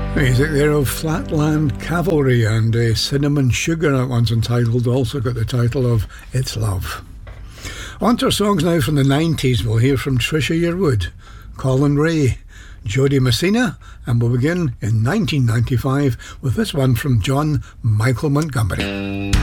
Music there of Flatland Cavalry and Cinnamon Sugar, that one's entitled, also got the title of It's Love. On to our songs now from the 90s. We'll hear from Trisha Yearwood, Colin Ray, Jody Messina, and we'll begin in 1995 with this one from John Michael Montgomery.